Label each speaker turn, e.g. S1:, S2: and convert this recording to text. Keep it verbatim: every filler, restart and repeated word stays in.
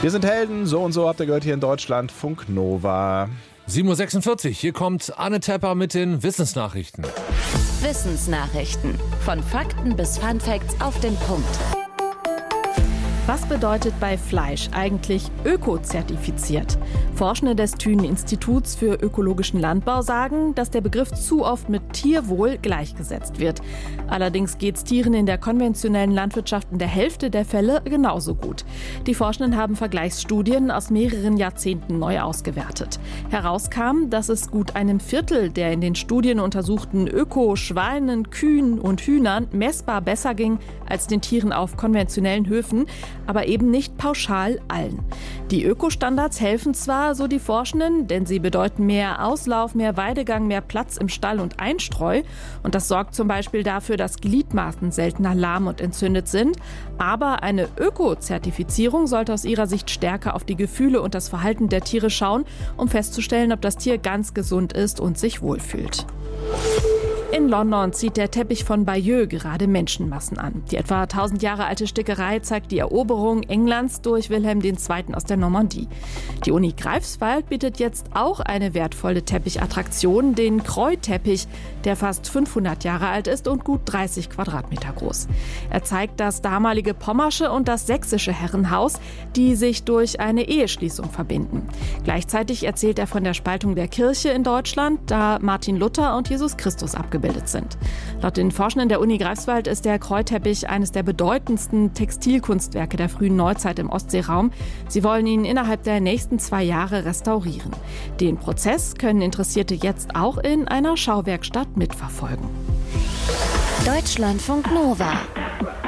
S1: Wir sind Helden, so und so habt ihr gehört hier in Deutschland, Funk Nova.
S2: sieben Uhr sechsundvierzig, hier kommt Anne Tepper mit den Wissensnachrichten.
S3: Wissensnachrichten. Von Fakten bis Funfacts auf den Punkt.
S4: Was bedeutet bei Fleisch eigentlich ökozertifiziert? Forschende des Thünen-Instituts für ökologischen Landbau sagen, dass der Begriff zu oft mit Tierwohl gleichgesetzt wird. Allerdings geht es Tieren in der konventionellen Landwirtschaft in der Hälfte der Fälle genauso gut. Die Forschenden haben Vergleichsstudien aus mehreren Jahrzehnten neu ausgewertet. Herauskam, dass es gut einem Viertel der in den Studien untersuchten Öko-Schweinen, Kühen und Hühnern messbar besser ging als den Tieren auf konventionellen Höfen, aber eben nicht pauschal allen. Die Ökostandards helfen zwar, so die Forschenden, denn sie bedeuten mehr Auslauf, mehr Weidegang, mehr Platz im Stall und Einstreu. Und das sorgt zum Beispiel dafür, dass Gliedmaßen seltener lahm und entzündet sind. Aber eine Öko-Zertifizierung sollte aus ihrer Sicht stärker auf die Gefühle und das Verhalten der Tiere schauen, um festzustellen, ob das Tier ganz gesund ist und sich wohlfühlt. In London zieht der Teppich von Bayeux gerade Menschenmassen an. Die etwa tausend Jahre alte Stickerei zeigt die Eroberung Englands durch Wilhelm der Zweite aus der Normandie. Die Uni Greifswald bietet jetzt auch eine wertvolle Teppichattraktion, den Kreu-Teppich, der fast fünfhundert Jahre alt ist und gut dreißig Quadratmeter groß. Er zeigt das damalige pommersche und das sächsische Herrenhaus, die sich durch eine Eheschließung verbinden. Gleichzeitig erzählt er von der Spaltung der Kirche in Deutschland, da Martin Luther und Jesus Christus abgebildet sind. Laut den Forschenden der Uni Greifswald ist der Kreu-Teppich eines der bedeutendsten Textilkunstwerke der frühen Neuzeit im Ostseeraum. Sie wollen ihn innerhalb der nächsten zwei Jahre restaurieren. Den Prozess können Interessierte jetzt auch in einer Schauwerkstatt mitverfolgen.
S3: Deutschlandfunk Nova.